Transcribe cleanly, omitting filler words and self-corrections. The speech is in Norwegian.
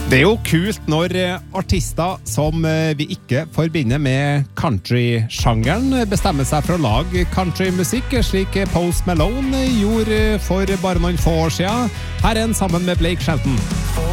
Det jo kult når artister som vi ikke forbinder med country-sjangeren bestemmer seg for å lage countrymusikk, slik Post Malone gjorde for bare noen få år siden. Her en sammen med Blake Shelton.